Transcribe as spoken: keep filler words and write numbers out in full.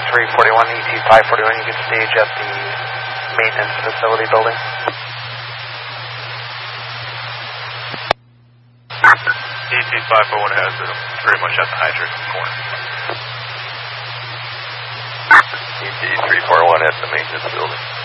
three forty-one, E T five forty-one, you can stage at the maintenance facility building. E T five forty-one has it pretty much at the hydrant corner. E T three forty-one at the maintenance building.